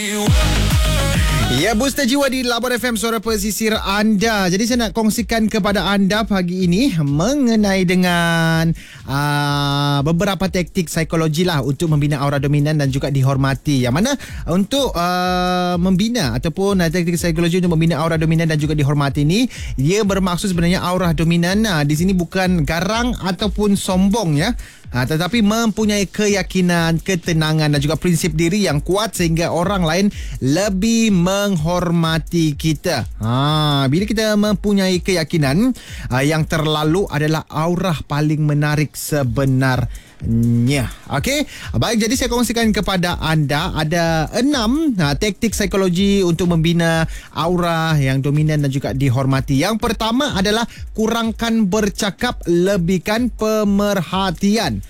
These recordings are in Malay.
Ya, Booster Jiwa di Labuan FM, suara pesisir anda. Jadi saya nak kongsikan kepada anda pagi ini mengenai dengan beberapa taktik psikologi lah untuk membina aura dominan dan juga dihormati. Yang mana untuk membina ataupun taktik psikologi untuk membina aura dominan dan juga dihormati ni, dia bermaksud sebenarnya aura dominan di sini bukan garang ataupun sombong ya. Tetapi mempunyai keyakinan, ketenangan dan juga prinsip diri yang kuat sehingga orang lain lebih menghormati kita. Bila kita mempunyai keyakinan yang terlalu adalah aura paling menarik sebenarnya. Okey, baik, jadi saya kongsikan kepada anda ada 6 taktik psikologi untuk membina aura yang dominan dan juga dihormati. Yang pertama adalah kurangkan bercakap, lebihkan pemerhatian.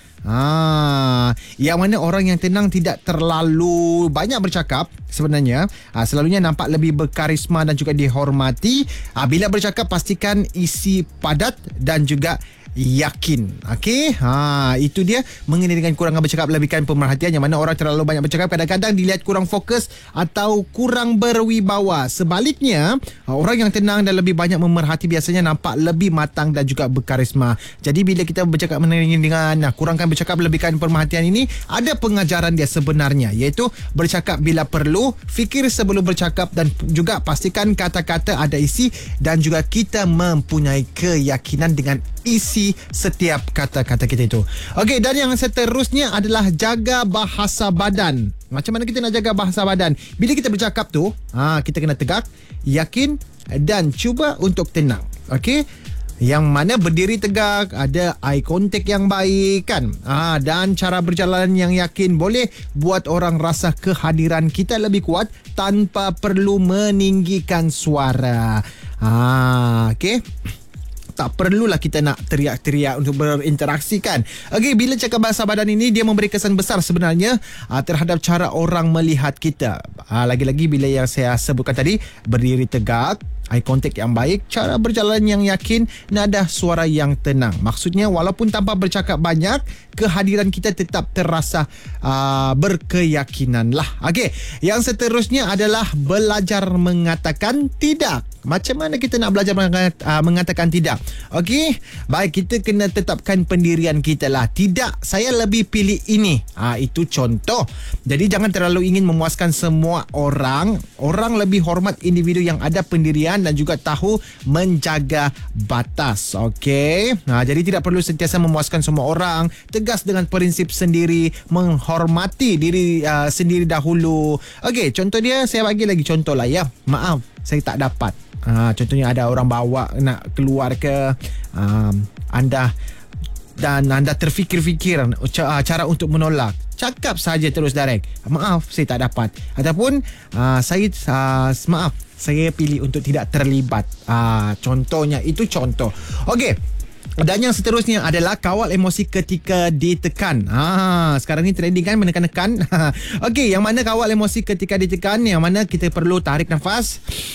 Yang mana orang yang tenang tidak terlalu banyak bercakap sebenarnya, selalunya nampak lebih berkarisma dan juga dihormati. Bila bercakap, pastikan isi padat dan juga yakin. Okey, itu dia mengenai dengan kurang bercakap, lebihkan pemerhatian. Yang mana orang terlalu banyak bercakap kadang-kadang dilihat kurang fokus atau kurang berwibawa. Sebaliknya, orang yang tenang dan lebih banyak memerhati biasanya nampak lebih matang dan juga berkarisma. Jadi bila kita bercakap mengenai dengan kurangkan bercakap, lebihkan pemerhatian ini, ada pengajaran dia sebenarnya, iaitu bercakap bila perlu, fikir sebelum bercakap dan juga pastikan kata-kata ada isi dan juga kita mempunyai keyakinan dengan isi setiap kata-kata kita itu. Okey, dan yang seterusnya adalah jaga bahasa badan. Macam mana kita nak jaga bahasa badan? Bila kita bercakap tu, kita kena tegak, yakin dan cuba untuk tenang. Okey, yang mana berdiri tegak, ada eye contact yang baik kan, dan cara berjalan yang yakin boleh buat orang rasa kehadiran kita lebih kuat tanpa perlu meninggikan suara. Okey, tak perlulah kita nak teriak-teriak untuk berinteraksi kan. Okey, bila cakap bahasa badan ini, dia memberi kesan besar sebenarnya terhadap cara orang melihat kita. Lagi-lagi bila yang saya sebutkan tadi, berdiri tegak, eye contact yang baik, cara berjalan yang yakin, nada suara yang tenang. Maksudnya walaupun tanpa bercakap banyak, kehadiran kita tetap terasa berkeyakinan lah. Okey, yang seterusnya adalah belajar mengatakan tidak. Macam mana kita nak belajar mengatakan tidak? Okey, baik, kita kena tetapkan pendirian kita lah. Tidak, saya lebih pilih ini. Itu contoh. Jadi jangan terlalu ingin memuaskan semua orang. Orang lebih hormat individu yang ada pendirian dan juga tahu menjaga batas. Okey, jadi tidak perlu sentiasa memuaskan semua orang. Tegas dengan prinsip sendiri, menghormati diri sendiri dahulu. Okey, contoh dia saya bagi lagi contoh lah ya. Maaf, saya tak dapat. Contohnya ada orang bawa nak keluar ke anda dan anda terfikir-fikir cara untuk menolak. Cakap saja terus direct, maaf saya tak dapat, ataupun maaf saya pilih untuk tidak terlibat. Contohnya itu contoh. Okey, dan yang seterusnya adalah kawal emosi ketika ditekan. Sekarang ni trending kan, menekan-nekan. Okey, yang mana kawal emosi ketika ditekan, yang mana kita perlu tarik nafas,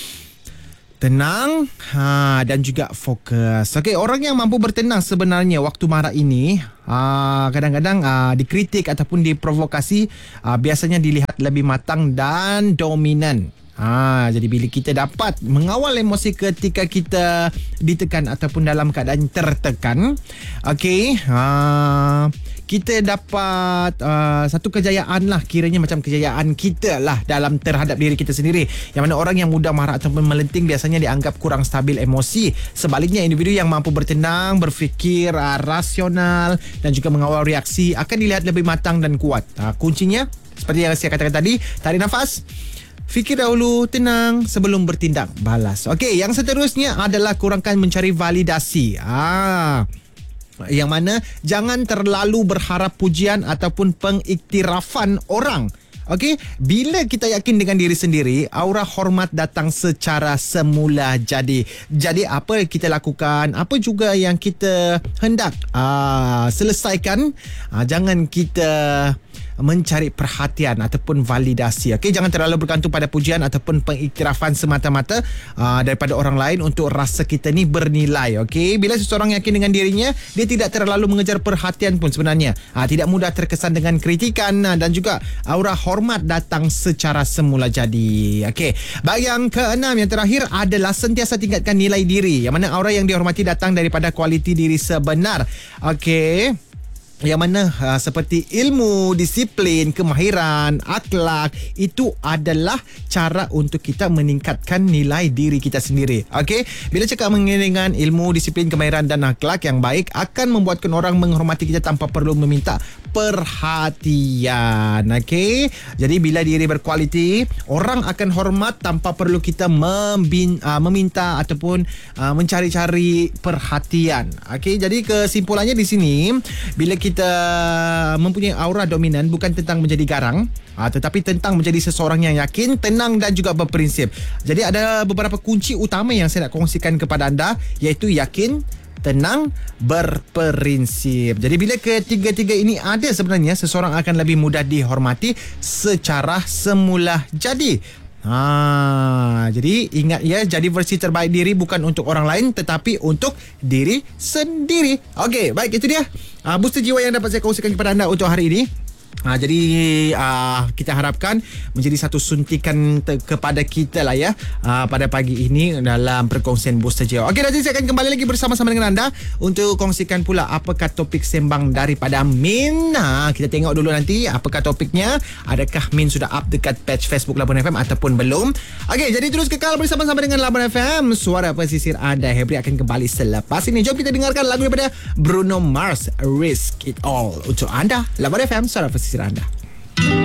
tenang, dan juga fokus. Okey, orang yang mampu bertenang sebenarnya waktu marah ini, kadang-kadang dikritik ataupun diprovokasi, biasanya dilihat lebih matang dan dominan. Jadi bila kita dapat mengawal emosi ketika kita ditekan ataupun dalam keadaan tertekan, okey, kita dapat satu kejayaan lah, kiranya macam kejayaan kita lah dalam terhadap diri kita sendiri. Yang mana orang yang mudah marah ataupun melenting biasanya dianggap kurang stabil emosi. Sebaliknya, individu yang mampu bertenang, berfikir rasional dan juga mengawal reaksi akan dilihat lebih matang dan kuat. Kuncinya seperti yang saya katakan tadi, tarik nafas, fikir dahulu, tenang sebelum bertindak balas. Okey, yang seterusnya adalah kurangkan mencari validasi. Yang mana jangan terlalu berharap pujian ataupun pengiktirafan orang. Okey, bila kita yakin dengan diri sendiri, aura hormat datang secara semula jadi. Jadi apa kita lakukan, apa juga yang kita hendak selesaikan, jangan kita mencari perhatian ataupun validasi. Okey, jangan terlalu bergantung pada pujian ataupun pengiktirafan semata-mata daripada orang lain untuk rasa kita ni bernilai. Okey, bila seseorang yakin dengan dirinya, dia tidak terlalu mengejar perhatian pun sebenarnya. Tidak mudah terkesan dengan kritikan dan juga aura hormat datang secara semula jadi. Okey, bagi yang keenam, yang terakhir adalah sentiasa tingkatkan nilai diri. Yang mana aura yang dihormati datang daripada kualiti diri sebenar. Okey, yang mana seperti ilmu, disiplin, kemahiran, akhlak, itu adalah cara untuk kita meningkatkan nilai diri kita sendiri. Okey, bila cakap mengenai dengan ilmu, disiplin, kemahiran dan akhlak yang baik akan membuatkan orang menghormati kita tanpa perlu meminta perhatian. Okey, jadi bila diri berkualiti, orang akan hormat tanpa perlu kita meminta ataupun mencari-cari perhatian. Okey, jadi kesimpulannya di sini, bila kita mempunyai aura dominan bukan tentang menjadi garang, tetapi tentang menjadi seseorang yang yakin, tenang dan juga berprinsip. Jadi ada beberapa kunci utama yang saya nak kongsikan kepada anda, iaitu yakin, tenang, berprinsip. Jadi bila ketiga-tiga ini ada, sebenarnya seseorang akan lebih mudah dihormati secara semula jadi. Jadi ingat ya, jadi versi terbaik diri bukan untuk orang lain tetapi untuk diri sendiri. Okey, baik, itu dia booster jiwa yang dapat saya kongsikan kepada anda untuk hari ini. Jadi kita harapkan menjadi satu suntikan kepada kita lah ya, pada pagi ini dalam perkongsian booster jiwa. Okey, nanti saya akan kembali lagi bersama-sama dengan anda untuk kongsikan pula apakah topik sembang daripada Min. Kita tengok dulu nanti apakah topiknya. Adakah Min sudah up dekat page Facebook Labuan FM ataupun belum. Okey, jadi terus kekal bersama-sama dengan Labuan FM, suara pesisir anda. Hebri akan kembali selepas ini. Jom kita dengarkan lagu daripada Bruno Mars, Risk It All untuk anda. Labuan FM, suara pesisir anda.